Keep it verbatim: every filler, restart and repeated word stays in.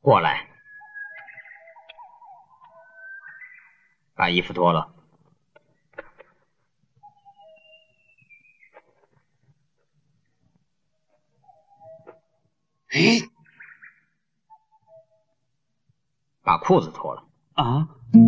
过来，把衣服脱了。 哎， 把裤子脱了。 啊！